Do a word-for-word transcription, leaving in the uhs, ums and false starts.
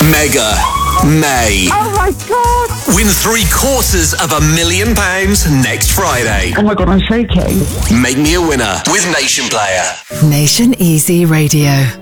Mega May. Oh my God! Win three quarters of a million pounds next Friday. Oh my God, I'm shaking. Make me a winner with Nation Player. Nation Easy Radio.